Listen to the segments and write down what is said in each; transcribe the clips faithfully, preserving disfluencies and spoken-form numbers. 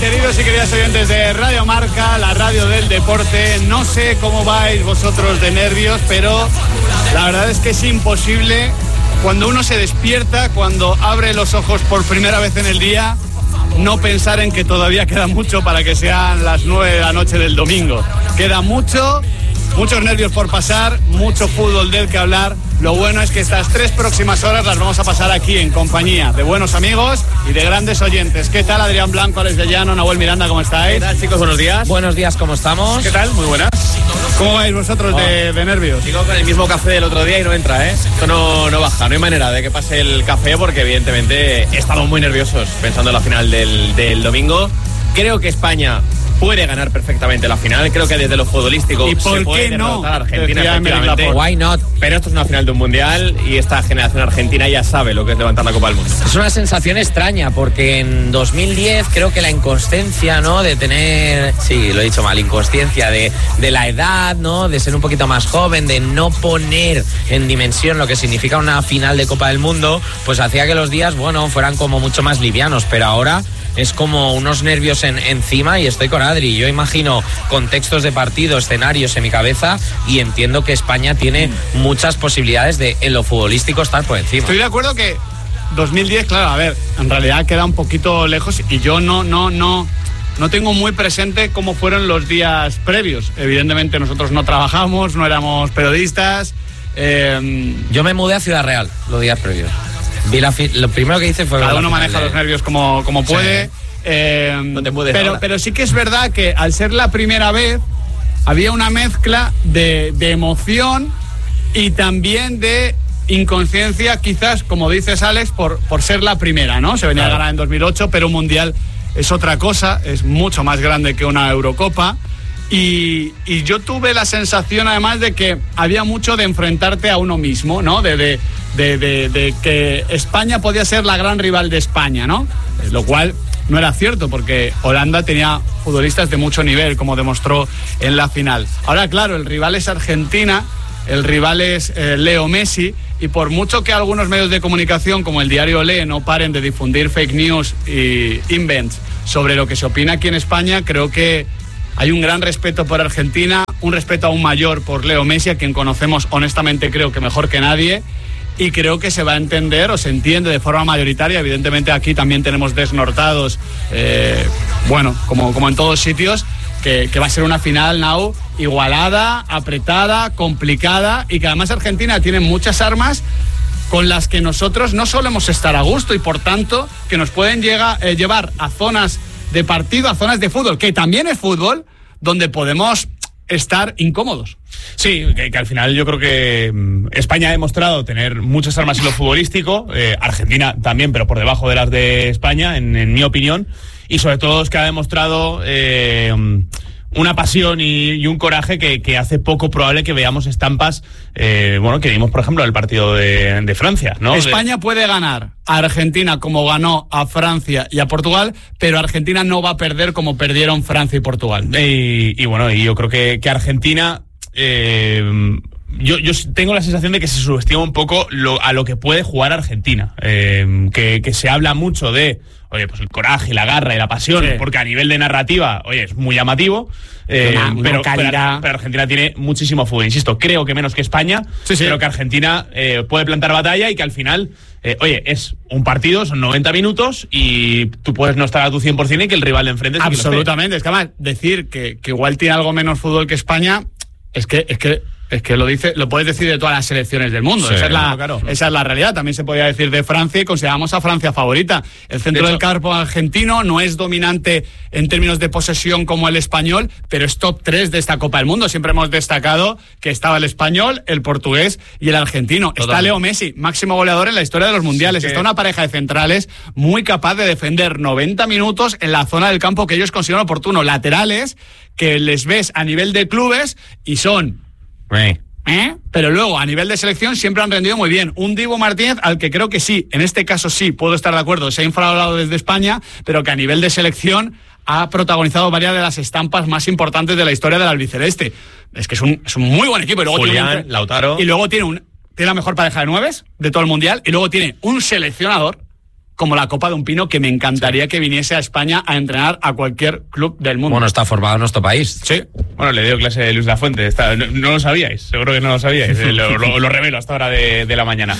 queridos y queridas oyentes de Radio Marca, la radio del deporte. No sé cómo vais vosotros de nervios, pero la verdad es que es imposible cuando uno se despierta, cuando abre los ojos por primera vez en el día, no pensar en que todavía queda mucho para que sean las nueve de la noche del domingo. Queda mucho, muchos nervios por pasar, mucho fútbol del que hablar. Lo bueno es que estas tres próximas horas las vamos a pasar aquí en compañía de buenos amigos y de grandes oyentes. ¿Qué tal, Adrián Blanco, Alex de Llano, Nahuel Miranda, cómo estáis? ¿Qué tal, chicos? Buenos días. Buenos días, ¿cómo estamos? ¿Qué tal? Muy buenas. ¿Cómo vais vosotros de, de nervios? Sigo con el mismo café del otro día y no entra, ¿eh? Esto no, no baja, no hay manera de que pase el café porque evidentemente estamos muy nerviosos pensando en la final del, del domingo. Creo que España puede ganar perfectamente la final. Creo que desde lo futbolístico ¿Y por se puede qué no? derrotar a Argentina, efectivamente. Why not? Pero esto es una final de un mundial y esta generación argentina ya sabe lo que es levantar la Copa del Mundo. Es una sensación extraña porque en dos mil diez creo que la inconsciencia, ¿no? De tener, sí, lo he dicho mal, inconsciencia de, de la edad, ¿no? De ser un poquito más joven, de no poner en dimensión lo que significa una final de Copa del Mundo, pues hacía que los días, bueno, fueran como mucho más livianos, pero ahora es como unos nervios en, encima y estoy con Adri. Yo imagino contextos de partido, escenarios en mi cabeza y entiendo que España tiene muchas posibilidades de, en lo futbolístico, estar por encima. Estoy de acuerdo que dos mil diez, claro, a ver, en realidad queda un poquito lejos y yo no, no, no, no tengo muy presente cómo fueron los días previos. Evidentemente nosotros no trabajamos, no éramos periodistas. Eh... Yo me mudé a Ciudad Real los días previos. Vi la fi- lo primero que hice fue... Cada uno maneja de... los nervios como, como puede. Sí. Eh, no te mudes pero, ahora. pero sí que es verdad que al ser la primera vez había una mezcla de, de emoción y también de inconsciencia, quizás, como dices, Alex, por, por ser la primera, ¿no? Se venía claro. a ganar en dos mil ocho, pero un mundial es otra cosa, es mucho más grande que una Eurocopa. Y, y yo tuve la sensación, además, de que había mucho de enfrentarte a uno mismo, ¿no? De, de, de, de, de que España podía ser la gran rival de España, ¿no? Lo cual no era cierto, porque Holanda tenía futbolistas de mucho nivel, como demostró en la final. Ahora, claro, el rival es Argentina, el rival es eh, Leo Messi, y por mucho que algunos medios de comunicación, como el diario Olé, no paren de difundir fake news y invents sobre lo que se opina aquí en España, creo que hay un gran respeto por Argentina, un respeto aún mayor por Leo Messi, a quien conocemos honestamente creo que mejor que nadie, y creo que se va a entender o se entiende de forma mayoritaria. Evidentemente aquí también tenemos desnortados, eh, bueno, como, como en todos sitios, que, que va a ser una final, Nau, igualada, apretada, complicada, y que además Argentina tiene muchas armas con las que nosotros no solemos estar a gusto y por tanto que nos pueden llega, eh, llevar a zonas de partido, a zonas de fútbol, que también es fútbol, donde podemos estar incómodos. Sí, que, que al final yo creo que mmm, España ha demostrado tener muchas armas en lo futbolístico, eh, Argentina también, pero por debajo de las de España, en, en mi opinión, y sobre todo es que ha demostrado eh, una pasión y, y un coraje que, que hace poco probable que veamos estampas, eh, bueno, que vimos, por ejemplo, en el partido de, de Francia, ¿no? España de... puede ganar a Argentina como ganó a Francia y a Portugal, pero Argentina no va a perder como perdieron Francia y Portugal. Y, y bueno, y yo creo que, que Argentina... Eh, yo, yo tengo la sensación de que se subestima un poco lo, a lo que puede jugar Argentina, eh, que, que se habla mucho de, oye, pues el coraje, la garra y la pasión, sí. Porque a nivel de narrativa, oye, es muy llamativo, eh, una, una pero, pero, pero Argentina tiene muchísimo fútbol, insisto, creo que menos que España, sí, sí. Pero que Argentina eh, puede plantar batalla y que al final, eh, oye, es un partido, son noventa minutos y tú puedes no estar a tu cien por ciento y que el rival de enfrente sí. Absolutamente, es que además decir que, que igual tiene algo menos fútbol que España, es que, es que Es que lo dice, lo puedes decir de todas las selecciones del mundo. Sí, esa, es la, claro. esa es la realidad. También se podría decir de Francia y consideramos a Francia favorita. El centro de del campo argentino no es dominante en términos de posesión como el español, pero es top tres de esta Copa del Mundo. Siempre hemos destacado que estaba el español, el portugués y el argentino. Total. Está Leo Messi, máximo goleador en la historia de los mundiales. Sí, que... Está una pareja de centrales muy capaz de defender noventa minutos en la zona del campo que ellos consideran oportuno. Laterales que les ves a nivel de clubes y son... ¿Eh? Pero luego a nivel de selección siempre han rendido muy bien. Un Dibu Martínez al que creo que sí, en este caso sí, puedo estar de acuerdo, se ha infravalorado desde España, pero que a nivel de selección ha protagonizado varias de las estampas más importantes de la historia del albiceleste. Es que es un, es un muy buen equipo. Y luego Julián, tiene un, Lautaro. Y lueves, tiene, un, tiene la mejor pareja de nueves de todo el mundial, y luego tiene un seleccionador como la Copa de un Pino, que me encantaría sí. que viniese a España a entrenar a cualquier club del mundo. Bueno, está formado en nuestro país. Sí. Bueno, le dio clase de Luis Lafuente. Está, no, no lo sabíais, seguro que no lo sabíais. Eh, lo, lo, lo revelo hasta hora de, de la mañana.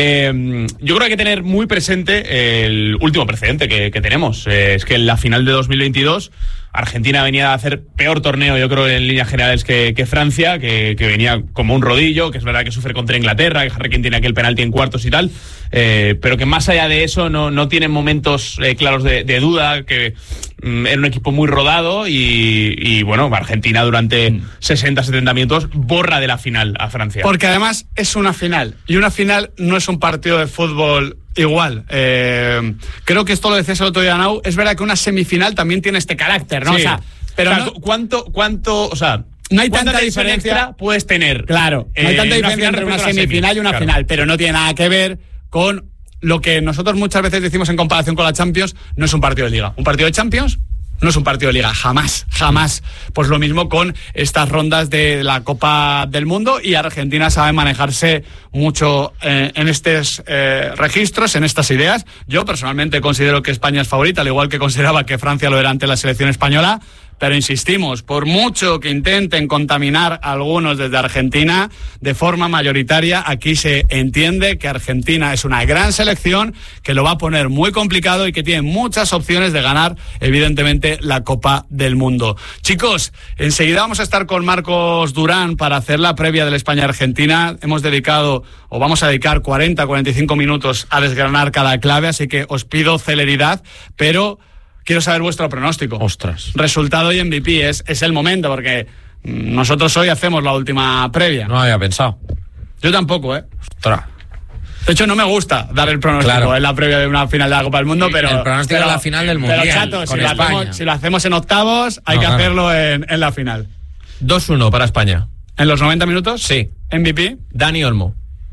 Eh, yo creo que hay que tener muy presente el último precedente que, que tenemos. Eh, es que en la final de dos mil veintidós Argentina venía a hacer peor torneo, yo creo, en líneas generales que, que Francia, que, que venía como un rodillo, que es verdad que sufre contra Inglaterra, que Harry Kane tiene aquel penalti en cuartos y tal, eh, pero que más allá de eso no, no tienen momentos eh, claros de, de duda, que mm, era un equipo muy rodado y, y bueno, Argentina durante mm. sesenta, setenta minutos borra de la final a Francia. Porque además es una final, y una final no es un partido de fútbol igual. Eh, creo que esto lo decías el otro día, Nau. Es verdad que una semifinal también tiene este carácter, ¿no? Sí. O sea, pero o sea, no, ¿cuánto, cuánto, o sea, no hay tanta diferencia puedes tener? Claro, no hay eh, tanta diferencia entre una semifinal y una claro. final, pero no tiene nada que ver con lo que nosotros muchas veces decimos en comparación con la Champions. No es un partido de Liga. Un partido de Champions no es un partido de Liga, jamás, jamás. Pues lo mismo con estas rondas de la Copa del Mundo, y Argentina sabe manejarse mucho eh, en estos eh, registros, en estas ideas. Yo personalmente considero que España es favorita, al igual que consideraba que Francia lo era ante la selección española. Pero insistimos, por mucho que intenten contaminar a algunos desde Argentina, de forma mayoritaria, aquí se entiende que Argentina es una gran selección, que lo va a poner muy complicado y que tiene muchas opciones de ganar, evidentemente, la Copa del Mundo. Chicos, enseguida vamos a estar con Marcos Durán para hacer la previa de la España-Argentina. Hemos dedicado, o vamos a dedicar cuarenta, cuarenta y cinco minutos a desgranar cada clave, así que os pido celeridad, pero quiero saber vuestro pronóstico. Ostras. Resultado y M V P, es, es el momento, porque nosotros hoy hacemos la última previa. No había pensado. Yo tampoco, ¿eh? Ostras. De hecho, no me gusta dar el pronóstico claro. en la previa de una final de la Copa del Mundo, pero... El pronóstico pero, de la final del Mundial, pero, chato, con si, lo hacemos, si lo hacemos en octavos, hay no, que claro. hacerlo en, en la final. dos uno para España. ¿En los noventa minutos? Sí. ¿M V P? Dani Olmo.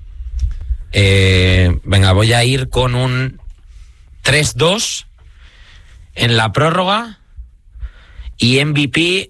Eh, venga, voy a ir con un tres dos... en la prórroga, y M V P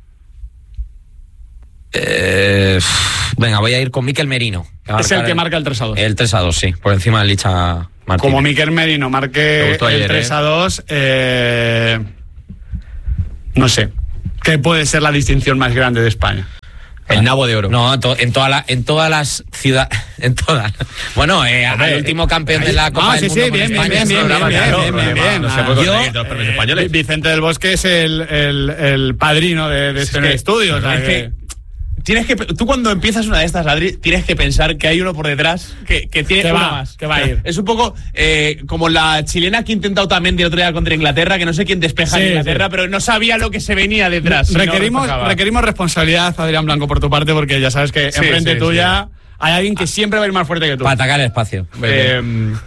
eh, venga, voy a ir con Mikel Merino, es el que el, marca el tres a dos. El tres a dos, sí, por encima de Licha Martínez. Como Mikel Merino marque el ayer, tres a dos, eh, no sé ¿qué puede ser la distinción más grande de España? El nabo de oro. No, en, to, en, toda la, en todas las ciudades, en todas. Bueno, eh, Hombre, al último campeón de la Copa no, del sí, Mundo sí, bien, España, bien, bien, bien, bien, bien, bien, bien. No se puede conseguir todos los premios españoles. Vicente del Bosque es el, el, el padrino de, de este es que, estudio. O sea, es que, que tienes que tú cuando empiezas una de estas, Adri, tienes que pensar que hay uno por detrás que, que tiene que una va, más. Que va a ir. Es un poco eh, como la chilena que ha intentado también el otro día contra Inglaterra, que no sé quién despeja sí, en Inglaterra, sí. pero no sabía lo que se venía detrás. Requerimos, no requerimos responsabilidad, Adrián Blanco, por tu parte, porque ya sabes que sí, enfrente sí, tuya sí. hay alguien que siempre va a ir más fuerte que tú. Para atacar el espacio. Eh,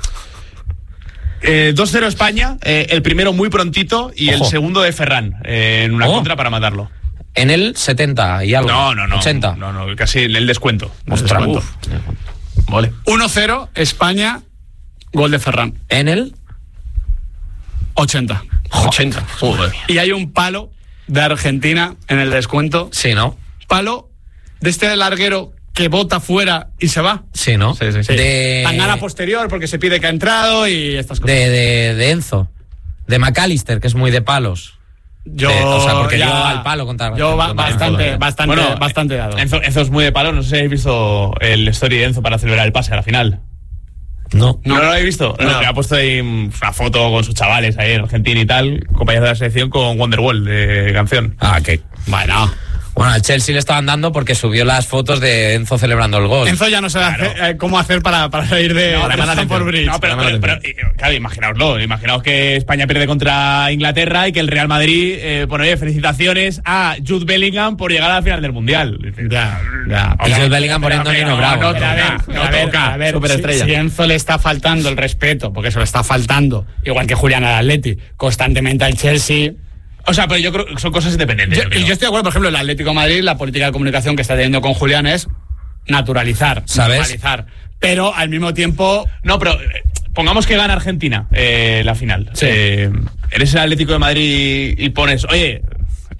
eh, dos cero España, eh, el primero muy prontito y Ojo. el segundo de Ferran, eh, en una oh. contra para matarlo. En el setenta y algo. No, no, no. ochenta. No, no, casi el descuento. Ostras, descuento. Vale. uno cero España, gol de Ferran. En el ochenta. ochenta. Joder. Y hay un palo de Argentina en el descuento. Sí, ¿no? Palo de este larguero que bota fuera y se va. Sí, ¿no? Sí, sí, sí. De... Tangana posterior porque se pide que ha entrado y estas cosas. De, de, de Enzo. De McAllister, que es muy de palos. Yo, de, o sea, porque ya, yo al palo contra yo contra ba bastante, Enzo, bastante, bueno, bastante dado. Enzo, Enzo es muy de palo. No sé si habéis visto el story de Enzo para celebrar el pase a la final. No. ¿No, ¿No lo habéis visto? No. No, que ha puesto ahí una foto con sus chavales ahí en Argentina y tal, compañeros de la selección con Wonderwall de canción. Ah, que bueno. Bueno, al Chelsea le estaban dando porque subió las fotos de Enzo celebrando el gol. Enzo ya no sabe claro. hacer, eh, cómo hacer para, para salir de, no, de Stamford Bridge. No, pero, pero, pero, pero claro, imaginaoslo. Imaginaos que España pierde contra Inglaterra y que el Real Madrid eh, pone, oye, felicitaciones a Jude Bellingham por llegar a la final del Mundial. Ya, ya. Y Jude Bellingham poniendo Nino Bravo. No, toca, no toca. A ver, superestrella. Si, si Enzo le está faltando el respeto, porque eso le está faltando, igual que Julián al Atleti, constantemente al Chelsea... O sea, pero yo creo que son cosas independientes. Yo, yo, yo estoy de acuerdo, por ejemplo, el Atlético de Madrid, la política de comunicación que está teniendo con Julián es naturalizar, ¿sabes? Normalizar. Pero al mismo tiempo... No, pero eh, pongamos que gana Argentina eh, la final. Sí. Eh, eres el Atlético de Madrid y pones, oye,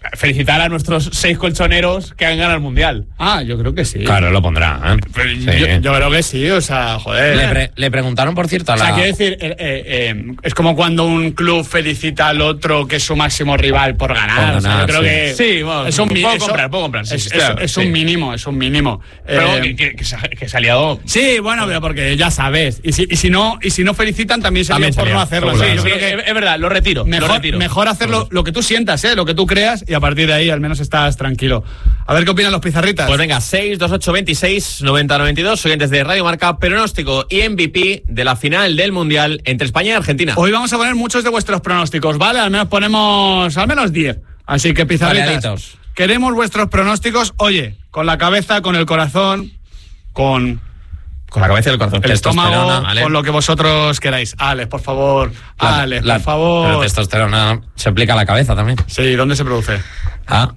felicitar a nuestros seis colchoneros que han ganado el Mundial. Ah, yo creo que sí. Claro, lo pondrá. ¿eh? Pero Sí. yo, yo creo que sí, o sea, joder. Le, pre- le preguntaron, por cierto, a O la... sea, quiero decir, eh, eh, eh, es como cuando un club felicita al otro que es su máximo rival por ganar. Por O sea, ganar, yo creo sí. que Sí, bueno, es un mi- puedo eso- comprar, puedo comprar, sí, es, sí, es- claro, es sí. un mínimo, es un mínimo. Pero Eh, que, que, que se ha, que se ha liado. Sí, bueno, pero porque ya sabes. Y si, y si no, y si no felicitan, también sería También por sería. no hacerlo. Sí, Sí, yo sí, creo que es, es verdad, lo retiro. lo mejor, retiro. mejor hacerlo lo que tú sientas, ¿eh? Lo que tú creas, y a partir de ahí al menos estás tranquilo. A ver qué opinan los pizarritas. Pues venga, seis dos ocho veintiséis noventa noventa y dos, oyentes de Radio Marca, pronóstico y M V P de la final del Mundial entre España y Argentina. Hoy vamos a poner muchos de vuestros pronósticos, ¿vale? Al menos ponemos al menos diez. Así que pizarritas, Variaditos. queremos vuestros pronósticos, oye, con la cabeza, con el corazón, con Con la cabeza y el corazón. el estómago, Testosterona, ¿vale? con lo que vosotros queráis. Alex, por favor, La- Alex, la- por favor. Pero testosterona se aplica a la cabeza también. Sí, ¿dónde se produce? Ah,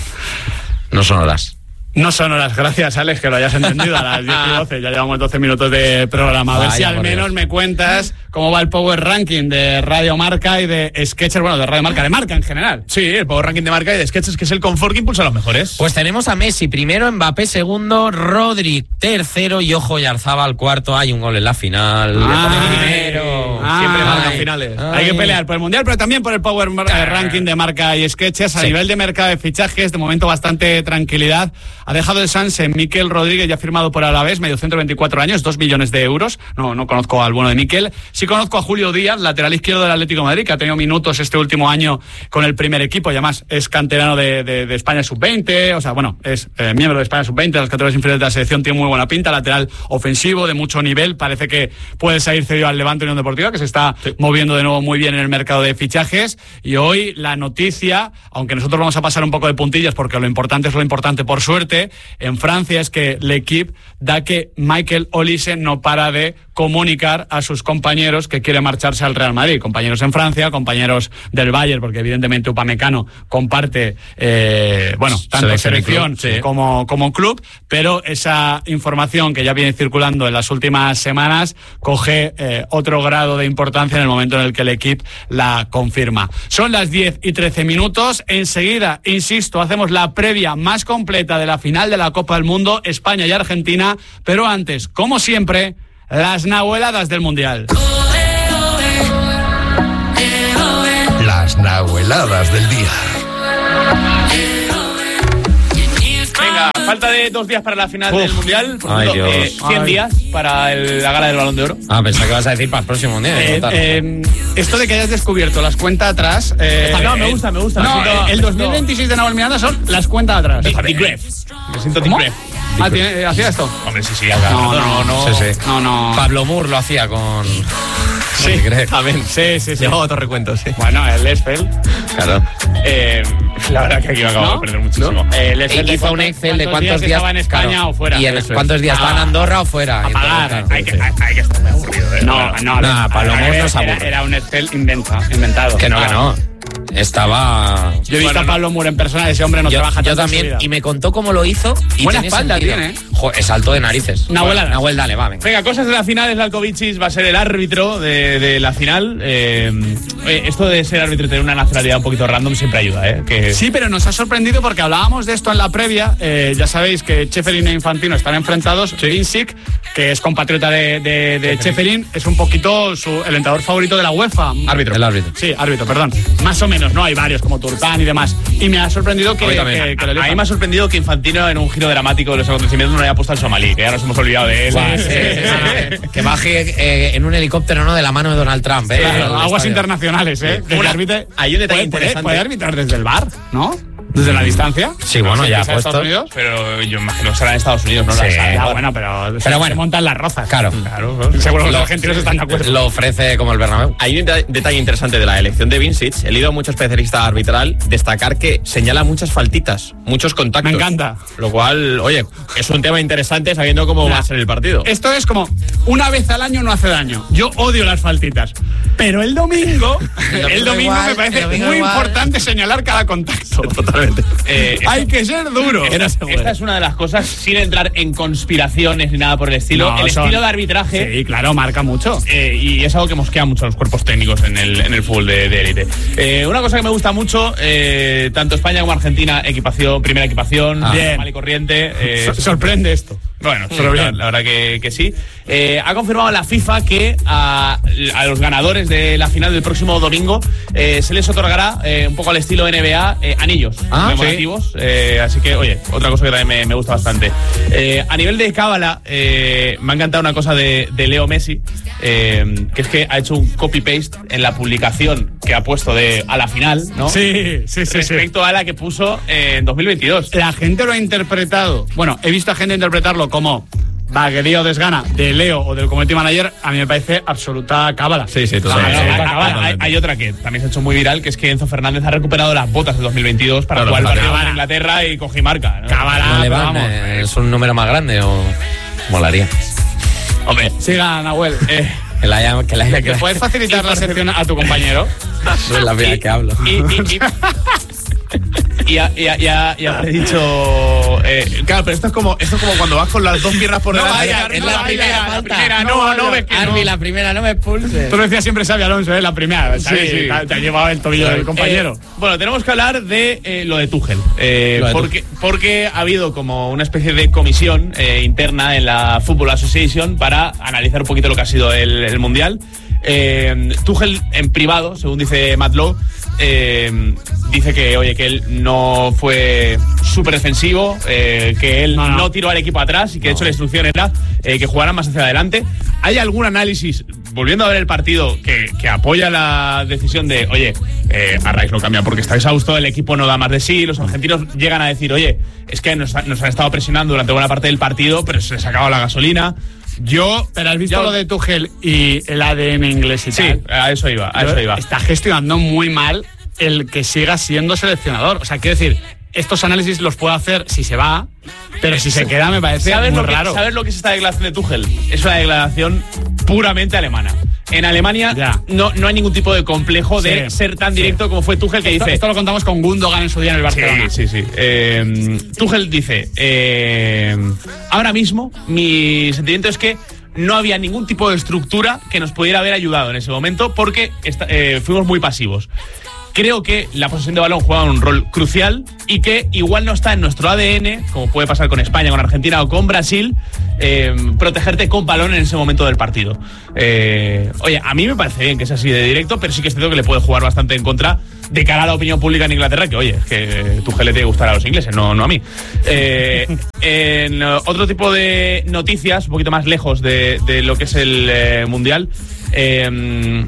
no son horas. No son horas, gracias Alex, que lo hayas entendido a las diez y doce, ya llevamos doce minutos de programa. A ver Vaya, si al por menos Dios. me cuentas cómo va el Power Ranking de Radio Marca y de Sketcher, bueno, de Radio Marca, de Marca en general. Sí, el Power Ranking de Marca y de Sketches, que es el confort que impulsa a los mejores. Pues tenemos a Messi primero, Mbappé segundo, Rodri tercero y ojo, Yarzábal cuarto. Hay un gol en la final. Ay, primero. ay, Siempre marcan ay. finales. Hay que pelear por el Mundial, pero también por el Power Mar- eh, Ranking de Marca y Sketches. A Sí. nivel de mercado de fichajes, de momento bastante tranquilidad. Ha dejado el Sanse Miquel Rodríguez, ya firmado por Alavés, medio centro, veinticuatro años, dos millones de euros. No, no conozco al bueno de Miquel. Sí conozco a Julio Díaz, lateral izquierdo del Atlético de Madrid, que ha tenido minutos este último año con el primer equipo y además es canterano de, de, de España sub veinte. O sea, bueno, es eh, miembro de España sub veinte, de las categorías inferiores de la selección, tiene muy buena pinta, lateral ofensivo, de mucho nivel. Parece que puede salir cedido al Levante Unión Deportiva, que se está moviendo de nuevo muy bien en el mercado de fichajes. Y hoy la noticia, aunque nosotros vamos a pasar un poco de puntillas porque lo importante es lo importante por suerte, en Francia es que L'Equipe da que Michael Olise no para de comunicar a sus compañeros que quiere marcharse al Real Madrid, compañeros en Francia, compañeros del Bayern, porque evidentemente Upamecano comparte, eh, bueno, tanto Selección y selección club, sí. como, como club, pero esa información que ya viene circulando en las últimas semanas coge eh, otro grado de importancia en el momento en el que el equipo la confirma. Son las diez y trece minutos, enseguida, insisto, hacemos la previa más completa de la final de la Copa del Mundo, España y Argentina, pero antes, como siempre, las nahueladas del Mundial. Las nahueladas del día. Venga, falta de dos días para la final del Mundial. Por Ay, tanto, Dios. eh, cien Ay. días para el- la gala del Balón de Oro. Ah, pensaba que vas a decir para el próximo día. Eh, eh, esto de que hayas descubierto las cuentas atrás. Eh, No, me gusta, me gusta. No, Me siento- eh, el dos mil veintiséis de Nahuel Miranda son las cuentas atrás. Dick Gref. Me siento Dick ¿Cómo? Gref. Ah, ¿tiene- eh, ¿hacía esto? Hombre, sí, sí, acá. No, no, no. Sí, sí. No, no. Pablo Moore lo hacía con... Sí, También. sí, sí. sí. Llevaba otro recuento, sí. Bueno, el Esfeld. Claro. Eh, la verdad que aquí me acabo ¿No? de perder muchísimo. ¿No? El Esfeld de Hizo un cuántos- Excel de cuántos cuántos días, estaba en España claro, o fuera. y en Eso es. cuántos días estaba en Ah, Andorra o fuera. a Y pagar. entonces, Hay que, claro, hay, hay que estar muy aburrido, eh. No, no, Nah, Pablo Moore no era, se aburre. era un Excel inventa, inventado. Que no, que no. Estaba... Yo he visto Bueno, a Pablo Moore en persona, ese hombre no Yo, trabaja yo tanto en su también, vida. y me contó cómo lo hizo. Y Buena tiene espalda sentido. tiene, ¿eh? Jo, es alto de narices. Nahuel, Nahuel, dale, va, venga. Venga, cosas de la final. Slavkovic va a ser el árbitro de, de la final. Eh, eh, esto de ser árbitro y tener una nacionalidad un poquito random siempre ayuda, ¿eh? Que Sí, pero nos ha sorprendido porque hablábamos de esto en la previa. Eh, ya sabéis que Ceferin e Infantino están enfrentados. Vincic, que es compatriota de, de, de Ceferin, es un poquito su, el entrenador favorito de la UEFA. Árbitro. El árbitro. Sí, árbitro, perdón. Más o menos, ¿no? Hay varios como Turpán y demás. Y me ha sorprendido que, A mí también. que, que lo a mí elijan. me ha sorprendido que Infantino, en un giro dramático de los acontecimientos, no haya puesto al somalí, que ya nos hemos olvidado de él. Buah, sí, sí, sí, sí. Que baje eh, en un helicóptero, ¿no? De la mano de Donald Trump, ¿eh? Claro, El aguas estadio. internacionales, ¿eh? Que Una- arbitre- hay un detalle puede- puede- interesante. Puede arbitrar desde el bar, ¿no? Desde la distancia. Sí, bueno, ya ¿Es a Estados puesto. Unidos? Pero yo imagino que será en Estados Unidos, ¿no? Sí. La sala. Ya, bueno, pero, Pero se, bueno. se montan las rozas. Claro. Claro. Seguro que los Lo- argentinos están de acuerdo. Lo ofrece como el Bernabéu. Hay un de- detalle interesante de la elección de Vincic. He leído a mucho especialista arbitral destacar que señala muchas faltitas, muchos contactos. Me encanta. Lo cual, oye, es un tema interesante sabiendo cómo Nah. va a ser el partido. Esto es como una vez al año no hace daño. Yo odio las faltitas. Pero el domingo, el domingo igual, me parece el domingo muy igual. importante señalar cada contacto. Totalmente Eh, Hay que ser duro. Esta, esta es una de las cosas, sin entrar en conspiraciones ni nada por el estilo. No, el son- estilo de arbitraje. Sí, claro, marca mucho. Eh, y es algo que mosquea mucho a los cuerpos técnicos en el, en el fútbol de, de élite. Eh, una cosa que me gusta mucho, eh, tanto España como Argentina, equipación, primera equipación, Ah. Bien. mal y corriente. eh, So- sorprende esto. Bueno, sí, Pero la, bien. la verdad que, que sí. Eh, ha confirmado la FIFA que a, a los ganadores de la final del próximo domingo eh, se les otorgará, eh, un poco al estilo N B A, eh, anillos Ah, conmemorativos. Eh, así que, oye, otra cosa que también me, me gusta bastante. Eh, a nivel de cábala, eh, me ha encantado una cosa de, de Leo Messi, eh, que es que ha hecho un copy-paste en la publicación que ha puesto de a la final, ¿no? Sí, sí, sí, sí. Respecto a la que puso en dos mil veintidós. La gente lo ha interpretado. Bueno, he visto a gente interpretarlo como vaguería o desgana de Leo o del community manager. A mí me parece absoluta cábala. Sí, sí, Ah, totalmente. hay, hay- cábala. hay- hay otra que también se ha hecho muy viral, que es que Enzo Fernández ha recuperado las botas de dos mil veintidós para Claro, jugar el claro. partido Cábala. en Inglaterra y coge marca, ¿no? Cábala. ¿No le pero van? vamos, Eh, ¿Es un número más grande o molaría? Hombre, Siga, Nahuel. eh, Que la haya, que la haya ¿Que puedes facilitar la sección a tu compañero? Es la primera que hablo. y, y, y- y ya, ya, ya, ya he dicho. eh, claro, pero esto es como esto es como cuando vas con las dos piernas por No delante. vaya, es no la vaya, primera la falta. primera, no, no no, vaya. ves que no. Arbi, la primera, no me expulses. Tú lo decías siempre Xavi Alonso, ¿eh? La primera. Xavi, Sí, sí. Te, te ha llevado el tobillo del compañero. Eh, bueno, tenemos que hablar de eh, lo de Tuchel. Eh, Lo de porque, porque ha habido como una especie de comisión eh, interna en la Football Association para analizar un poquito lo que ha sido el, el Mundial. Eh, Tuchel, en privado, según dice Matt Lowe, eh, dice que, oye, que él no fue súper defensivo, eh, que él No, no, no. tiró al equipo atrás y que de hecho la instrucción era eh, que jugaran más hacia adelante. ¿Hay algún análisis, volviendo a ver el partido, que, que apoya la decisión de, oye, eh, Arraiz lo cambia porque está exhausto, el equipo no da más de sí, los argentinos llegan a decir, oye, es que nos, nos han estado presionando durante buena parte del partido, pero se les ha acabado la gasolina? Yo... Pero has visto yo- lo de Tuchel y el A D N inglés y Sí, tal. a eso iba, a eso iba. Está gestionando muy mal el que siga siendo seleccionador. O sea, quiero decir, estos análisis los puedo hacer si se va, pero si se queda me parece ¿Sabes muy lo, que, raro. ¿Sabes lo que es esta declaración de Tuchel? Es una declaración puramente alemana. En Alemania Ya. no, no hay ningún tipo de complejo de Sí, ser tan sí. directo como fue Tuchel, que Esto, dice... esto lo contamos con Gundogan en su día en el Barcelona. Sí, sí, sí. Eh, Tuchel dice, eh, ahora mismo mi sentimiento es que no había ningún tipo de estructura que nos pudiera haber ayudado en ese momento porque esta- eh, fuimos muy pasivos. Creo que la posesión de balón juega un rol crucial y que igual no está en nuestro A D N, como puede pasar con España, con Argentina o con Brasil, eh, protegerte con balón en ese momento del partido. Eh, oye, a mí me parece bien que es así de directo, pero sí que es cierto que le puede jugar bastante en contra de cara a la opinión pública en Inglaterra, que oye, es que Tuchel le tiene que gustar a los ingleses, no, no a mí. Eh, en uh, otro tipo de noticias, un poquito más lejos de, de lo que es el eh, Mundial, eh,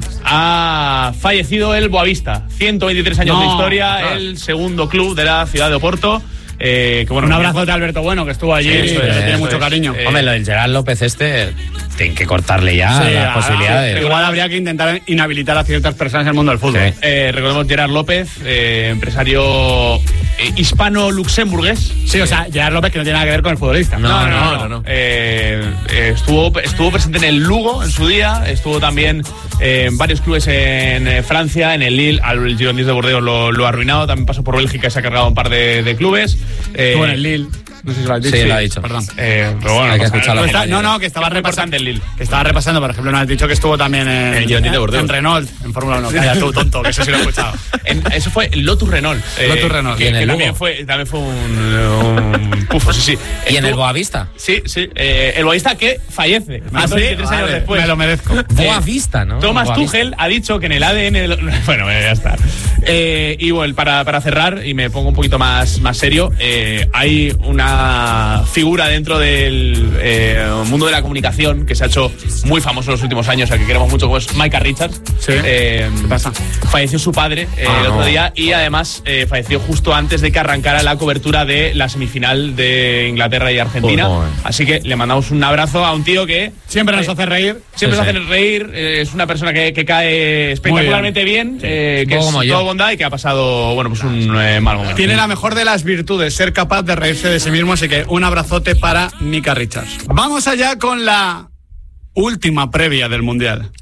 ha fallecido el Boavista, ciento veintitrés años No, de historia, ostras. el segundo club de la ciudad de Oporto. Eh, que, bueno, Un abrazo de Alberto Bueno, que estuvo allí Sí, y eso que es, le tiene eso mucho es. cariño. Eh, Hombre, lo del Gerard López este, tienen que cortarle ya Sí, las ah, posibilidades. Igual habría que intentar inhabilitar a ciertas personas en el mundo del fútbol. Sí. Eh, recordemos Gerard López, eh, empresario eh, hispano-luxemburgués. Sí, o sea, Gerard López que no tiene nada que ver con el futbolista. No, no, no, no. Eh, eh, estuvo, estuvo presente en el Lugo en su día, estuvo también eh, en varios clubes en eh, Francia, en el Lille, al Girondins de Bordeaux lo, lo ha arruinado, también pasó por Bélgica y se ha cargado un par de, de clubes. Eh, Estuvo en el Lille. No sé si lo has dicho. Sí, lo ha dicho. Perdón. eh, pero bueno, Hay que pasa escuchar nada. la Está- no, compañera. no, que estaba Es muy repasando importante el Lille. Que estaba repasando, por ejemplo, nos has dicho que estuvo también en, En Girondins de Bordeaux. en Renault, en Fórmula uno. Calla tú, tonto, que eso sí lo he escuchado. En- eso fue el Lotus Renault. eh, Lotus Renault. Que, ¿Y en que el también Lugo? fue, también fue un, un pufo, sí, sí. ¿Y en el Estuvo- Boavista? Sí, sí. eh, el boavista que fallece. Ah, ciento veintitrés sí, años vale, después. me lo merezco. Boavista, ¿no? Thomas Boavista. Tuchel ha dicho que en el A D N... de lo- bueno, eh, ya está. Eh, y bueno, para, para cerrar, y me pongo un poquito más, más serio, eh, hay una figura dentro del eh, mundo de la comunicación que se ha hecho muy famoso en los últimos años, al que queremos mucho, como es Micah Richards. Sí. Eh, ¿Qué pasa? Falleció su padre eh, Ah, el otro no. día y además eh, falleció justo antes de que arrancara la cobertura de la semifinal de Inglaterra y Argentina. Oh, joder. Así que le mandamos un abrazo a un tío que Siempre nos eh, hace reír. Siempre Sí, nos sí. hace reír, eh, es una persona que, que cae espectacularmente bien, eh, un que poco es como yo. todo bondad y que ha pasado, bueno, pues un eh, mal momento. Tiene la mejor de las virtudes, ser capaz de reírse de sí mismo, así que un abrazote para Micah Richards. Vamos allá con la última previa del Mundial. Fu,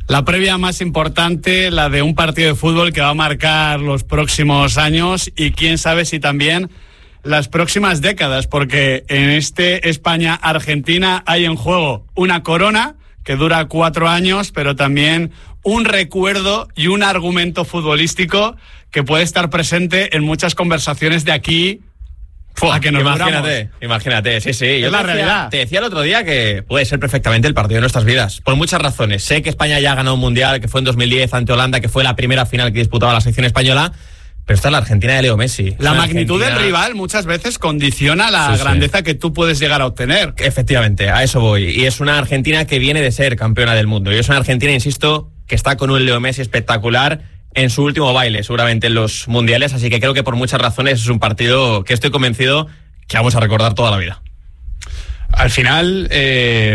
La previa más importante, la de un partido de fútbol que va a marcar los próximos años y quién sabe si también las próximas décadas, porque en este España-Argentina hay en juego una corona que dura cuatro años, pero también un recuerdo y un argumento futbolístico que puede estar presente en muchas conversaciones de aquí a que nos imagínate, duramos. imagínate, sí, sí. Es Yo la te decía, realidad. Te decía el otro día que puede ser perfectamente el partido de nuestras vidas, por muchas razones. Sé que España ya ha ganado un mundial, que fue en dos mil diez ante Holanda, que fue la primera final que disputaba la selección española, pero esta es la Argentina de Leo Messi. La Una magnitud Argentina... del rival muchas veces condiciona la Sí, sí. grandeza que tú puedes llegar a obtener. Efectivamente, a eso voy. Y es una Argentina que viene de ser campeona del mundo. Y es una Argentina, insisto, que está con un Leo Messi espectacular en su último baile, seguramente en los mundiales. Así que creo que por muchas razones es un partido que estoy convencido que vamos a recordar toda la vida. Al final, eh,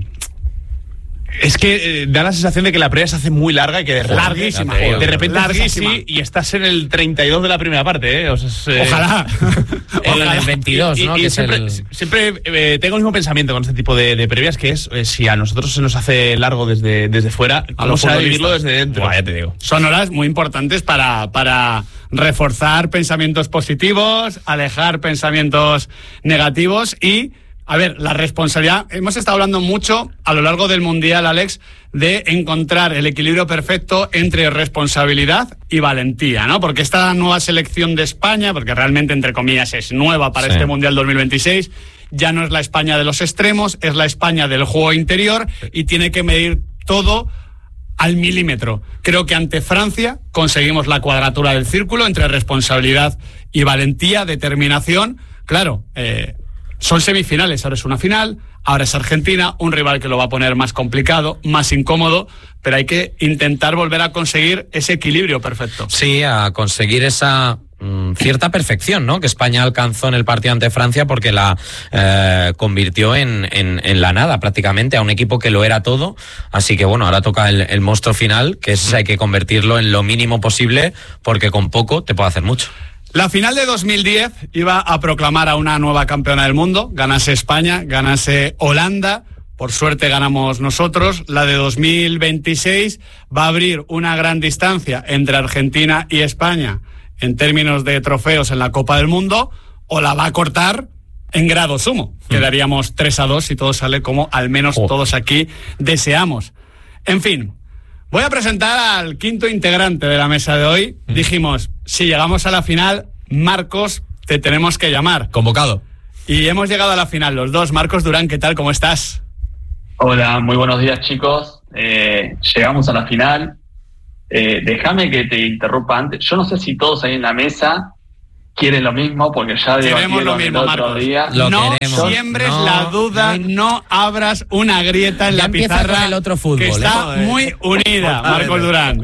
es que eh, da la sensación de que la previa se hace muy larga y que de repente, Larguísima, de joder. repente Larguísima. haces así y estás en el treinta y dos de la primera parte, ¿eh? O sea, es, eh, Ojalá. En el veintidós, Y, ¿no? y Que es siempre, el- siempre eh, tengo el mismo pensamiento con este tipo de, de previas, que es eh, si a nosotros se nos hace largo desde, desde fuera, ¿cómo los será futbolistas. vivirlo desde dentro? Buah, ya te digo. Son horas muy importantes para, para reforzar pensamientos positivos, alejar pensamientos negativos y, a ver, la responsabilidad. Hemos estado hablando mucho a lo largo del Mundial, Alex, de encontrar el equilibrio perfecto entre responsabilidad y valentía, ¿no? Porque esta nueva selección de España, porque realmente, entre comillas, es nueva para Sí. este Mundial dos mil veintiséis, ya no es la España de los extremos, es la España del juego interior y tiene que medir todo al milímetro. Creo que ante Francia conseguimos la cuadratura del círculo entre responsabilidad y valentía, determinación. Claro, eh, son semifinales, ahora es una final, ahora es Argentina, un rival que lo va a poner más complicado, más incómodo, pero hay que intentar volver a conseguir ese equilibrio perfecto. Sí, a conseguir esa mm, cierta perfección, ¿no? Que España alcanzó en el partido ante Francia porque la eh, convirtió en, en, en la nada prácticamente, a un equipo que lo era todo. Así que bueno, ahora toca el, el monstruo final, que es hay que convertirlo en lo mínimo posible porque con poco te puede hacer mucho. La final de dos mil diez iba a proclamar a una nueva campeona del mundo, ganase España, ganase Holanda, por suerte ganamos nosotros. La de dos mil veintiséis va a abrir una gran distancia entre Argentina y España en términos de trofeos en la Copa del Mundo, o la va a cortar en grado sumo. Quedaríamos tres a dos si todo sale como al menos Oh. todos aquí deseamos. En fin, voy a presentar al quinto integrante de la mesa de hoy. Dijimos, si llegamos a la final, Marcos, te tenemos que llamar. Convocado. Y hemos llegado a la final los dos. Marcos Durán, ¿qué tal? ¿Cómo estás? Hola, muy buenos días, chicos. Eh, llegamos a la final. Eh, déjame que te interrumpa antes. Yo no sé si todos ahí en la mesa quieren lo mismo, porque ya Queremos lo debatieron el mismo, otro Marcos. día. Lo no queremos. siembres No, la duda, no no, hay- abras una grieta en Ya la empieza pizarra, con el otro fútbol, que está ¿eh? muy unida, Marcos Durán.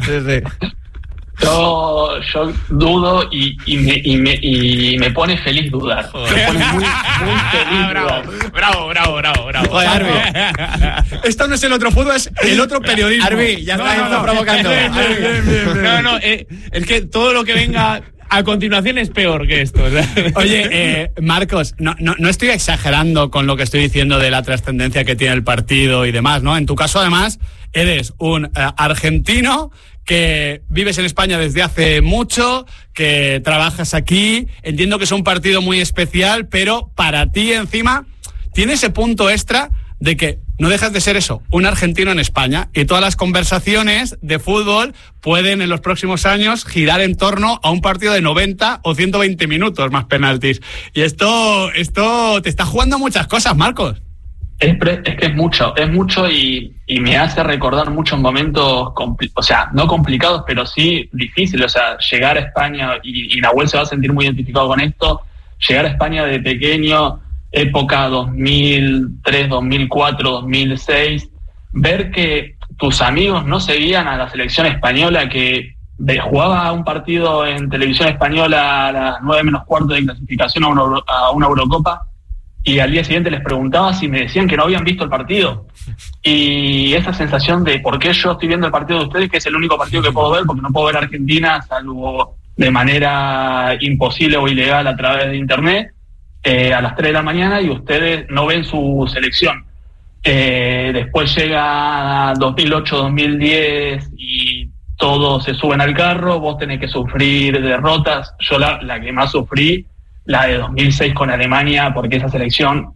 Yo, yo dudo y, y, me, y, me, y me pone feliz dudar. Me pone muy, muy feliz bravo, dudar. bravo, bravo, bravo, bravo. Joder, Arbi. Esto no es el otro fútbol, es el otro periodismo. Arbi, ya No, está, no, está no. provocando. Bien, bien, bien, bien, bien. No, no, eh, es que todo lo que venga a continuación es peor que esto. o sea. Oye, eh, Marcos, no, no, no estoy exagerando con lo que estoy diciendo de la trascendencia que tiene el partido y demás, ¿no? En tu caso, además, eres un eh, argentino que vives en España desde hace mucho, que trabajas aquí. Entiendo que es un partido muy especial, pero para ti encima tiene ese punto extra de que no dejas de ser eso, un argentino en España, y todas las conversaciones de fútbol pueden en los próximos años girar en torno a un partido de noventa o ciento veinte minutos más penaltis. Y esto, esto te está jugando muchas cosas, Marcos. Es, pre- es que es mucho, es mucho y, y me hace recordar muchos momentos, compli- o sea, no complicados, pero sí difíciles. O sea, llegar a España, y, y Nahuel se va a sentir muy identificado con esto, llegar a España de pequeño, época dos mil tres, dos mil cuatro, dos mil seis, ver que tus amigos no seguían a la selección española, que de, jugaba un partido en televisión española a las nueve menos cuarto de clasificación a una, Euro- a una Eurocopa, y al día siguiente les preguntaba si me decían que no habían visto el partido. Y esa sensación de por qué yo estoy viendo el partido de ustedes, que es el único partido que puedo ver, porque no puedo ver Argentina, salvo de manera imposible o ilegal a través de internet, eh, a las tres de la mañana, y ustedes no ven su selección. Eh, después llega dos mil ocho dos mil diez y todos se suben al carro, vos tenés que sufrir derrotas. Yo la, la que más sufrí, la de dos mil seis con Alemania, porque esa selección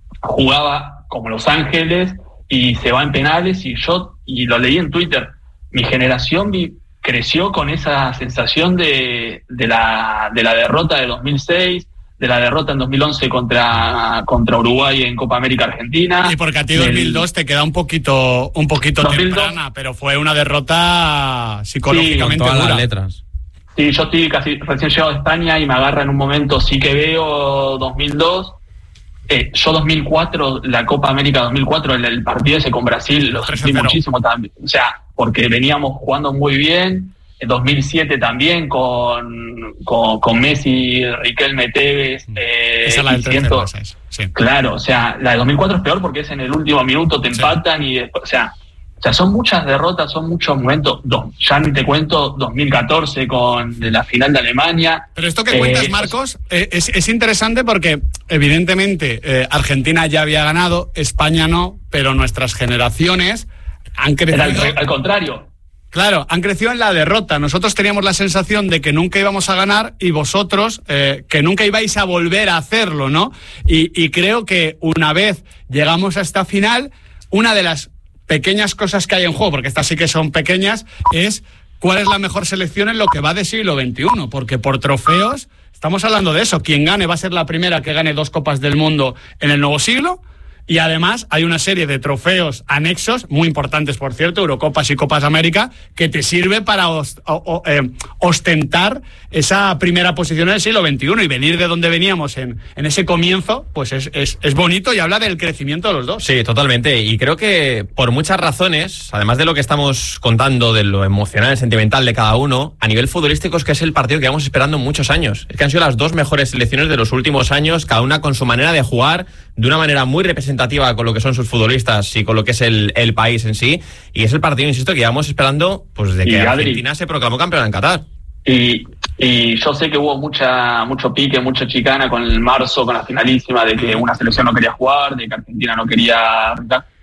jugaba como Los Ángeles y se va en penales, y yo, y lo leí en Twitter, mi generación vi, creció con esa sensación de, de, la, de la derrota de dos mil seis, de la derrota en dos mil once contra, contra Uruguay en Copa América Argentina. Y porque a ti dos mil dos el, te queda un poquito un poquito dos mil dos, temprana, pero fue una derrota psicológicamente sí, con todas dura. Las letras. Sí, yo estoy casi recién llegado a España y me agarra en un momento, sí que veo dos mil dos. Eh, yo dos mil cuatro, la Copa América dos mil cuatro, el, el partido ese con Brasil, lo sentí muchísimo también. O sea, porque veníamos jugando muy bien. En dos mil siete también con, con, con Messi, Riquelme, Tevez. Eh, esa es la del tercero, esa es, sí. Claro, o sea, la de dos mil cuatro es peor porque es en el último minuto, te empatan, sí. Y después, o sea, o sea, son muchas derrotas, son muchos momentos. Dos, ya ni te cuento dos mil catorce con la final de Alemania. Pero esto que eh, cuentas, Marcos, eh, es, es interesante porque evidentemente eh, Argentina ya había ganado, España no, pero nuestras generaciones han crecido. Al, al contrario. Claro, han crecido en la derrota. Nosotros teníamos la sensación de que nunca íbamos a ganar y vosotros eh, que nunca ibais a volver a hacerlo, ¿no? Y, y creo que una vez llegamos a esta final, una de las pequeñas cosas que hay en juego, porque estas sí que son pequeñas, es cuál es la mejor selección en lo que va de siglo veintiuno, porque por trofeos estamos hablando de eso. Quien gane va a ser la primera que gane dos Copas del Mundo en el nuevo siglo. Y además hay una serie de trofeos anexos, muy importantes por cierto, Eurocopas y Copas América, que te sirve para ost- o, o, eh, ostentar esa primera posición en el siglo veintiuno y venir de donde veníamos en, en ese comienzo, pues es, es, es bonito y habla del crecimiento de los dos. Sí, totalmente. Y creo que por muchas razones, además de lo que estamos contando, de lo emocional, sentimental de cada uno, a nivel futbolístico es que es el partido que llevamos esperando muchos años. Es que han sido las dos mejores selecciones de los últimos años, cada una con su manera de jugar, de una manera muy representativa con lo que son sus futbolistas y con lo que es el, el país en sí, y es el partido, insisto, que llevamos esperando pues desde que Adri, Argentina se proclamó campeona en Qatar. Y, y yo sé que hubo mucha mucho pique, mucha chicana con el marzo, con la finalísima, de que una selección no quería jugar, de que Argentina no quería...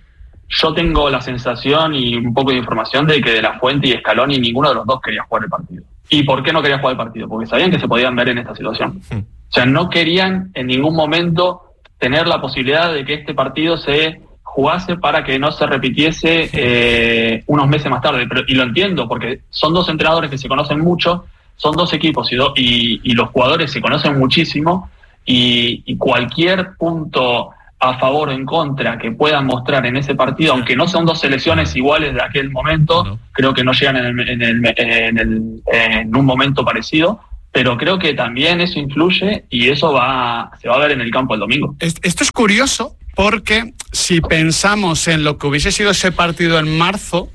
Yo tengo la sensación y un poco de información de que De La Fuente y Scaloni ninguno de los dos quería jugar el partido. ¿Y por qué no quería jugar el partido? Porque sabían que se podían ver en esta situación. Hmm. O sea, no querían en ningún momento tener la posibilidad de que este partido se jugase para que no se repitiese eh, unos meses más tarde. Pero, y lo entiendo, porque son dos entrenadores que se conocen mucho, son dos equipos y, do, y, y los jugadores se conocen muchísimo, y, y cualquier punto a favor o en contra que puedan mostrar en ese partido, aunque no sean dos selecciones iguales de aquel momento, no. creo que no llegan en, el, en, el, en, el, en un momento parecido. Pero creo que también eso influye y eso va se va a ver en el campo el domingo. Esto es curioso porque si pensamos en lo que hubiese sido ese partido en marzo,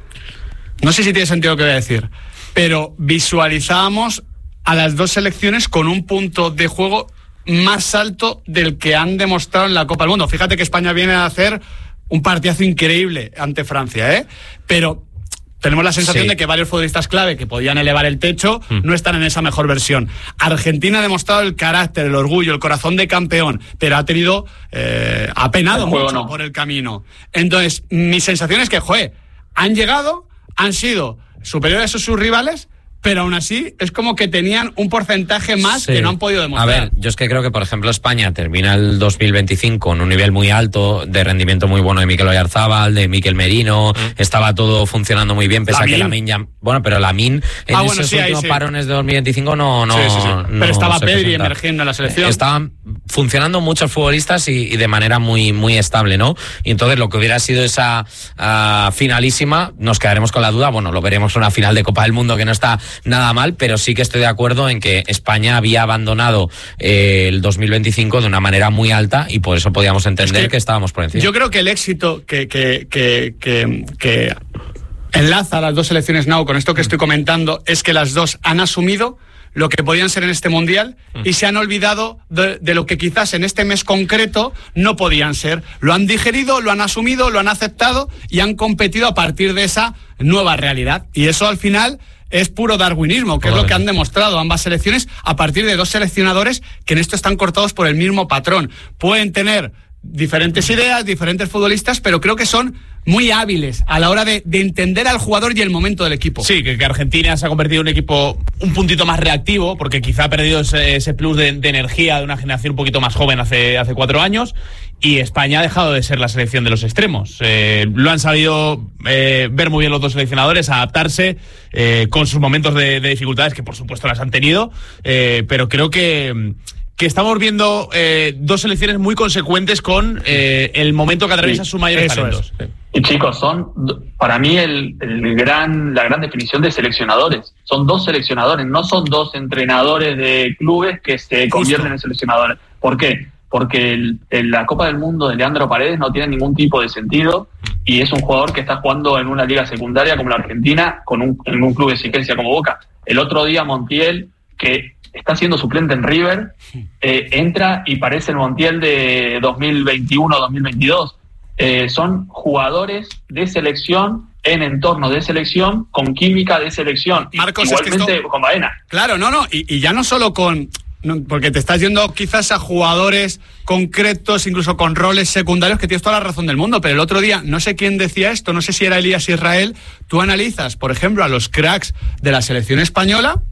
no sé si tiene sentido lo que voy a decir, pero visualizábamos a las dos selecciones con un punto de juego más alto del que han demostrado en la Copa del Mundo. Fíjate que España viene a hacer un partidazo increíble ante Francia, ¿eh? Pero tenemos la sensación sí. de que varios futbolistas clave que podían elevar el techo mm. no están en esa mejor versión. Argentina ha demostrado el carácter, el orgullo, el corazón de campeón, pero ha tenido, eh, ha penado mucho no. por el camino. Entonces, mi sensación es que, joder, han llegado, han sido superiores a sus rivales, pero aún así es como que tenían un porcentaje más sí. que no han podido demostrar. A ver, yo es que creo que, por ejemplo, España termina el dos mil veinticinco con un nivel muy alto, de rendimiento muy bueno de Mikel Oyarzabal, de Mikel Merino, mm. estaba todo funcionando muy bien, pese a que Lamine ya... Bueno, pero Lamine en ah, bueno, esos sí, últimos sí. parones de dos mil veinticinco no... no, sí, sí, sí. no pero estaba no Pedri emergiendo en la selección. Estaban funcionando muchos futbolistas y, y de manera muy, muy estable, ¿no? Y entonces lo que hubiera sido esa uh, finalísima, nos quedaremos con la duda, bueno, lo veremos en una final de Copa del Mundo que no está nada mal, pero sí que estoy de acuerdo en que España había abandonado eh, el dos mil veinticinco de una manera muy alta y por eso podíamos entender es que, que estábamos por encima. Yo creo que el éxito que, que, que, que, que enlaza a las dos selecciones Now con esto que estoy comentando es que las dos han asumido lo que podían ser en este Mundial y se han olvidado de, de lo que quizás en este mes concreto no podían ser. Lo han digerido, lo han asumido, lo han aceptado y han competido a partir de esa nueva realidad. Y eso al final es puro darwinismo, que es lo que han demostrado ambas selecciones a partir de dos seleccionadores que en esto están cortados por el mismo patrón. Pueden tener diferentes ideas, diferentes futbolistas, pero creo que son muy hábiles a la hora de, de entender al jugador y el momento del equipo. Sí, que, que Argentina se ha convertido en un equipo un puntito más reactivo, porque quizá ha perdido ese, ese plus de, de energía de una generación un poquito más joven hace, hace cuatro años, y España ha dejado de ser la selección de los extremos. Eh, lo han sabido eh, ver muy bien los dos seleccionadores, adaptarse eh, con sus momentos de, de dificultades, que por supuesto las han tenido, eh, pero creo que... que estamos viendo eh, dos selecciones muy consecuentes con eh, el momento que atraviesa sí, sus mayores eso talentos. es. Y chicos, son para mí el, el gran la gran definición de seleccionadores. Son dos seleccionadores, no son dos entrenadores de clubes que se Justo. convierten en seleccionadores. ¿Por qué? Porque el, el, la Copa del Mundo de Leandro Paredes no tiene ningún tipo de sentido y es un jugador que está jugando en una liga secundaria como la Argentina, con un, en un club de exigencia como Boca. El otro día Montiel, que está siendo suplente en River, eh, entra y parece el Montiel de dos mil veintiuno dos mil veintidós. Eh, son jugadores de selección en entorno de selección, con química de selección. Marcos, igualmente es que esto... con Baena. Claro, no, no, y, y ya no solo con... No, porque te estás yendo quizás a jugadores concretos, incluso con roles secundarios, que tienes toda la razón del mundo, pero el otro día, no sé quién decía esto, no sé si era Elías Israel, tú analizas, por ejemplo, a los cracks de la selección española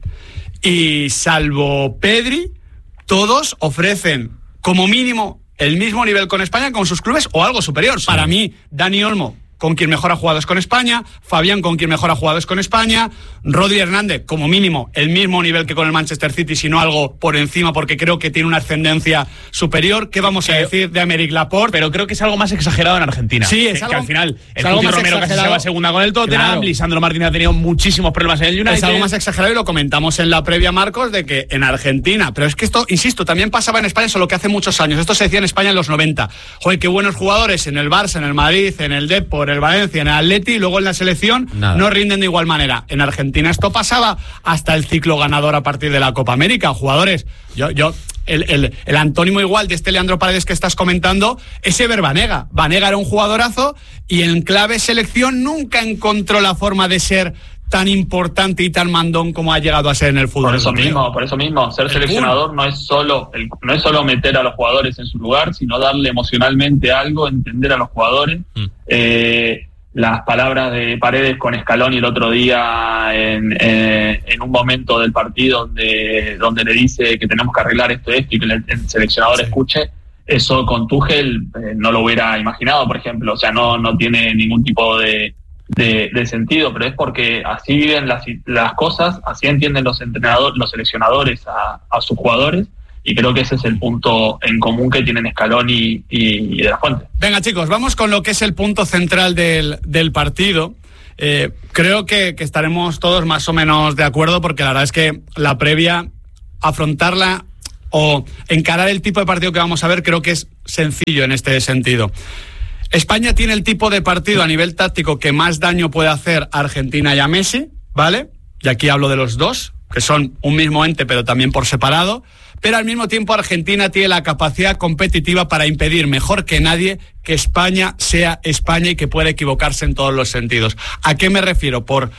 y salvo Pedri, todos ofrecen como mínimo el mismo nivel con España, con sus clubes o algo superior. Sí. Para mí, Dani Olmo, con quien mejor ha jugado es con España, Fabián, con quien mejor ha jugado es con España, Rodri Hernández, como mínimo, el mismo nivel que con el Manchester City, sino algo por encima, porque creo que tiene una ascendencia superior. ¿Qué vamos a eh, decir de Aymeric Laporte? Pero creo que es algo más exagerado en Argentina. Sí, es que, algo, que al final, es el algo Cuti más Romero exagerado. Casi se va segunda con el Tottenham, claro. Lisandro Martínez ha tenido muchísimos problemas en el United. Es algo más exagerado y lo comentamos en la previa, Marcos, de que en Argentina, pero es que esto, insisto, también pasaba en España, solo que hace muchos años. Esto se decía en España en los noventa. Joder, qué buenos jugadores en el Barça, en el Madrid, en el Depor, en el Valencia, en el Atleti, y luego en la selección Nada. no rinden de igual manera. En Argentina esto pasaba hasta el ciclo ganador a partir de la Copa América. Jugadores, yo, yo, el, el, el antónimo igual de este Leandro Paredes que estás comentando, ese Ever Banega. Banega era un jugadorazo y en clave selección nunca encontró la forma de ser tan importante y tan mandón como ha llegado a ser en el fútbol. Por eso mismo, por eso mismo, ser el seleccionador no es solo el, no es solo meter a los jugadores en su lugar, sino darle emocionalmente algo, entender a los jugadores. Mm. Eh, las palabras de Paredes con Scaloni el otro día en, eh, en un momento del partido donde, donde le dice que tenemos que arreglar esto, esto y que el, el seleccionador sí. escuche, eso con Tuchel eh, no lo hubiera imaginado, por ejemplo. O sea, no, no tiene ningún tipo de, de, de sentido, pero es porque así viven las, las cosas, así entienden los entrenadores, los seleccionadores a, a sus jugadores. Y creo que ese es el punto en común que tienen Scaloni y, y De La Fuente. Venga, chicos, vamos con lo que es el punto central del, del partido. Eh, creo que, que estaremos todos más o menos de acuerdo, porque la verdad es que la previa, afrontarla o encarar el tipo de partido que vamos a ver, creo que es sencillo en este sentido. España tiene el tipo de partido a nivel táctico que más daño puede hacer a Argentina y a Messi, ¿vale? Y aquí hablo de los dos, que son un mismo ente, pero también por separado. Pero al mismo tiempo Argentina tiene la capacidad competitiva para impedir mejor que nadie que España sea España y que pueda equivocarse en todos los sentidos. ¿A qué me refiero? Por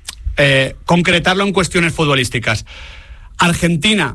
eh, concretarlo en cuestiones futbolísticas. Argentina,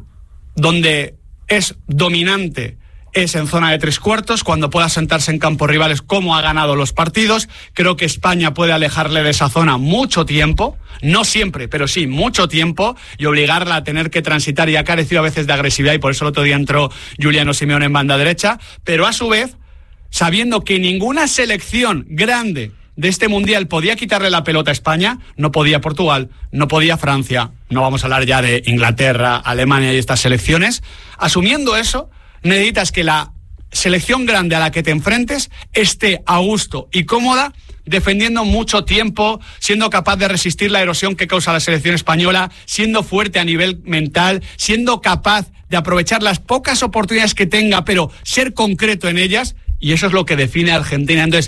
donde es dominante, es en zona de tres cuartos, cuando pueda sentarse en campos rivales como ha ganado los partidos. Creo que España puede alejarle de esa zona mucho tiempo, no siempre, pero sí mucho tiempo, y obligarla a tener que transitar, y ha carecido a veces de agresividad, y por eso el otro día entró Giuliano Simeone en banda derecha, pero a su vez, sabiendo que ninguna selección grande de este Mundial podía quitarle la pelota a España, no podía Portugal, no podía Francia, no vamos a hablar ya de Inglaterra, Alemania y estas selecciones. Asumiendo eso, necesitas que la selección grande a la que te enfrentes esté a gusto y cómoda, defendiendo mucho tiempo, siendo capaz de resistir la erosión que causa la selección española, siendo fuerte a nivel mental, siendo capaz de aprovechar las pocas oportunidades que tenga, pero ser concreto en ellas, y eso es lo que define a Argentina. Entonces,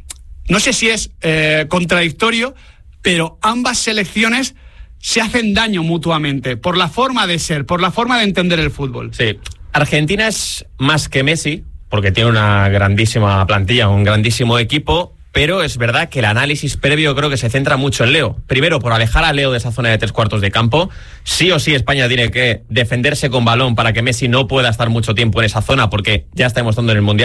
no sé si es eh, contradictorio, pero ambas selecciones se hacen daño mutuamente, por la forma de ser, por la forma de entender el fútbol. Sí. Argentina es más que Messi, porque tiene una grandísima plantilla, un grandísimo equipo, pero es verdad que el análisis previo creo que se centra mucho en Leo. Primero, por alejar a Leo de esa zona de tres cuartos de campo. Sí o sí España tiene que defenderse con balón para que Messi no pueda estar mucho tiempo en esa zona, porque ya está demostrando en el Mundial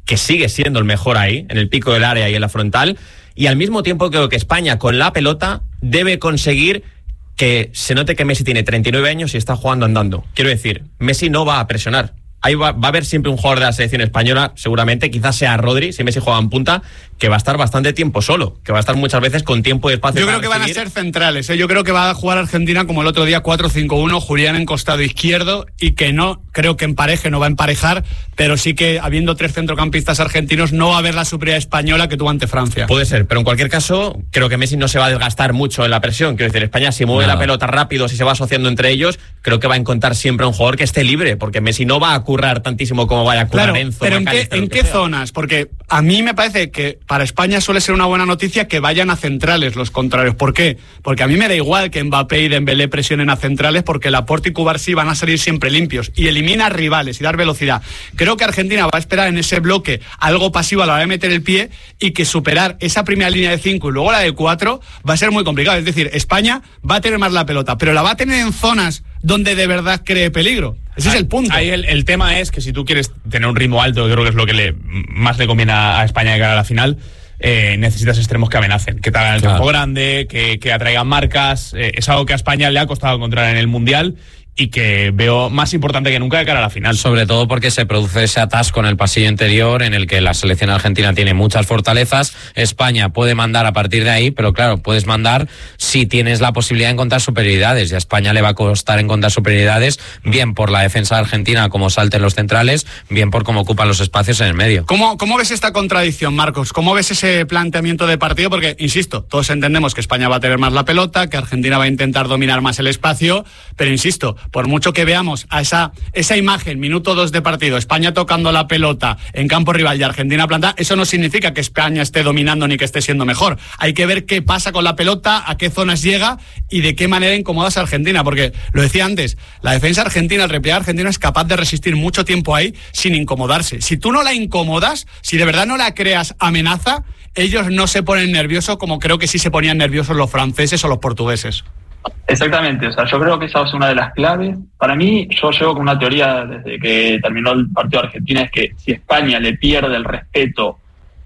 que sigue siendo el mejor ahí, en el pico del área y en la frontal, y al mismo tiempo creo que España con la pelota debe conseguir que se note que Messi tiene treinta y nueve años y está jugando andando. Quiero decir, Messi no va a presionar. Ahí va, va a haber siempre un jugador de la selección española, seguramente, quizás sea Rodri, si Messi juega en punta, que va a estar bastante tiempo solo, que va a estar muchas veces con tiempo y espacio. Yo creo que van a ser centrales, ¿eh? Yo creo que va a jugar Argentina como el otro día, cuatro cinco uno, Julián en costado izquierdo, y que no, creo que empareje, no va a emparejar, pero sí que habiendo tres centrocampistas argentinos no va a haber la superioridad española que tuvo ante Francia. Puede ser, pero en cualquier caso, creo que Messi no se va a desgastar mucho en la presión. Quiero decir, España si mueve Nada. la pelota rápido, si se va asociando entre ellos, creo que va a encontrar siempre un jugador que esté libre, porque Messi no va a currar tantísimo como vaya a currar claro, Enzo. Pero ¿en qué, ¿en qué zonas? Porque a mí me parece que para España suele ser una buena noticia que vayan a centrales los contrarios. ¿Por qué? Porque a mí me da igual que Mbappé y Dembélé presionen a centrales, porque Laporte y Cubarsí van a salir siempre limpios y elimina rivales y dar velocidad. Creo que Argentina va a esperar en ese bloque algo pasivo a la hora de meter el pie, y que superar esa primera línea de cinco y luego la de cuatro va a ser muy complicado. Es decir, España va a tener más la pelota, pero la va a tener en zonas donde de verdad cree peligro. Ese ahí, es el punto. Ahí el, el tema es que si tú quieres tener un ritmo alto, que creo que es lo que le, más le conviene a, a España de cara a la final, eh, necesitas extremos que amenacen, que te hagan el claro. campo grande, que, que atraigan marcas. Eh, es algo que a España le ha costado encontrar en el Mundial y que veo más importante que nunca de cara a la final. Sobre todo porque se produce ese atasco en el pasillo interior en el que la selección argentina tiene muchas fortalezas. España puede mandar a partir de ahí, pero claro, puedes mandar si tienes la posibilidad de encontrar superioridades, y a España le va a costar encontrar superioridades, bien por la defensa argentina, como salten los centrales, bien por cómo ocupan los espacios en el medio. ¿Cómo, cómo ves esta contradicción, Marcos? ¿Cómo ves ese planteamiento de partido? Porque, insisto, todos entendemos que España va a tener más la pelota, que Argentina va a intentar dominar más el espacio, pero insisto, por mucho que veamos a esa, esa imagen, minuto dos de partido, España tocando la pelota en campo rival y Argentina plantada, eso no significa que España esté dominando ni que esté siendo mejor. Hay que ver qué pasa con la pelota, a qué zonas llega y de qué manera incomodas a Argentina, porque lo decía antes, la defensa argentina, el repliegue argentino es capaz de resistir mucho tiempo ahí sin incomodarse. Si tú no la incomodas, si de verdad no la creas amenaza, ellos no se ponen nerviosos como creo que sí se ponían nerviosos los franceses o los portugueses. Exactamente, o sea, yo creo que esa es una de las claves. Para mí, yo llevo con una teoría desde que terminó el partido de Argentina, es que si España le pierde el respeto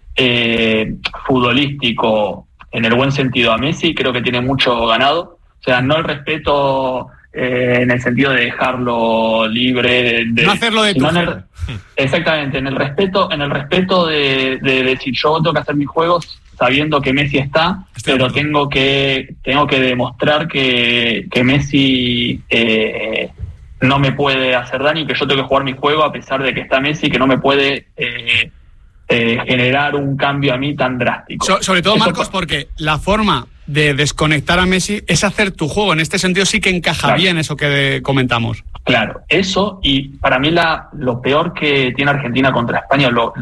eh, futbolístico en el buen sentido a Messi, creo que tiene mucho ganado. O sea, no el respeto eh, en el sentido de dejarlo libre, de, de, no hacerlo de tu en el, exactamente, en el respeto, en el respeto de, de, de decir yo tengo que hacer mis juegos sabiendo que Messi está, Estoy pero tengo que tengo que demostrar que, que Messi eh, no me puede hacer daño y que yo tengo que jugar mi juego a pesar de que está Messi, que no me puede eh, eh, generar un cambio a mí tan drástico. So, sobre todo, Marcos, Eso, porque la forma de desconectar a Messi es hacer tu juego. En este sentido sí que encaja claro. bien eso que comentamos. Claro, eso, y para mí la lo peor que tiene Argentina contra España, lo